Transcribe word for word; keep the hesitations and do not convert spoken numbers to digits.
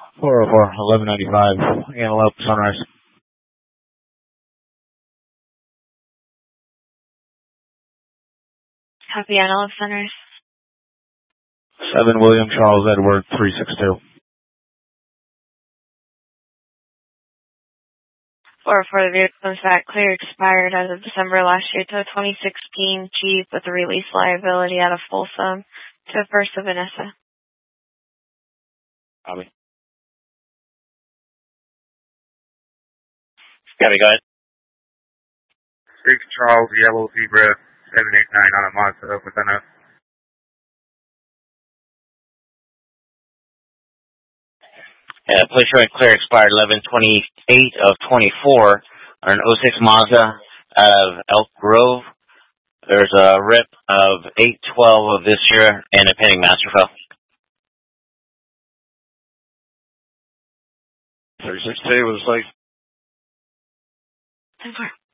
four oh four, eleven ninety-five, Antelope, Sunrise. Copy, Antelope, Sunrise. seven William Charles Edward, three six two. four oh four, the vehicle in fact clear expired as of December last year to a twenty sixteen Jeep with a release liability out of Folsom to First of Vanessa. Copy. Copy, go ahead. six Charles Yellow Zebra seven eight nine on a Mazda with an F. Uh, police showing clear expired eleven twenty-eight of twenty-four on an oh six Mazda out of Elk Grove. There's a R I P of eight twelve of this year and a pending master file. thirty-six K with a site. ten four.